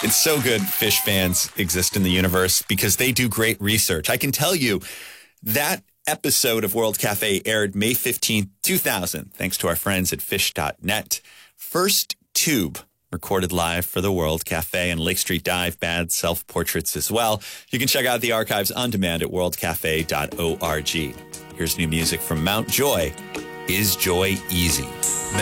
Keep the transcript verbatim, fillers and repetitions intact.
It's so good fish fans exist in the universe because they do great research. I can tell you that episode of World Cafe aired May fifteenth, two thousand, thanks to our friends at fish dot net. First tube recorded live for the World Cafe and Lake Street Dive, bad self-portraits as well. You can check out the archives on demand at world cafe dot org. Here's new music from Mount Joy. Is Joy Easy?